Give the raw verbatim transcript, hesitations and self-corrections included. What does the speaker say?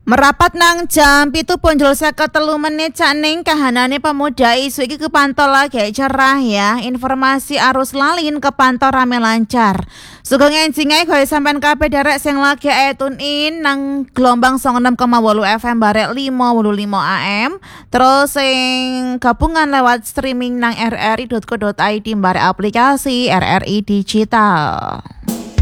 Merapat nang jam pitu punjul seket telu menit caning kahanane pemuda isu iki kepantau lagi cerah ya. Informasi arus lalin kepantau rame lancar. Sugeng enjinge gawe sampean kabeh derek sing lagi ae tune in nang gelombang sanga enam koma wolu F M barek lima wolu lima A M. Terus sing gabungan lewat streaming nang r r i titik co titik i d barek aplikasi R R I Digital.